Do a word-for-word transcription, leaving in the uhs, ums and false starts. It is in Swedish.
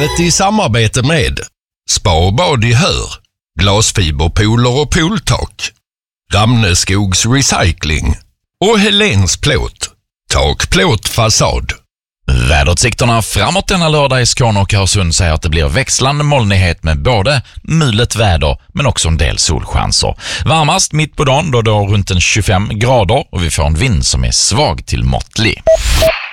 Livet i samarbete med Spa och bad i Hör, Glasfiberpooler och pooltak, Ramneskogs Recycling och Helens Plåt, takplåt fasad. Väderutsikterna framåt denna lördag i Skåne och Öresund säger att det blir växlande molnighet med både mulet väder men också en del solchanser. Varmast mitt på dagen då det är runt en tjugofem grader och vi får en vind som är svag till måttlig.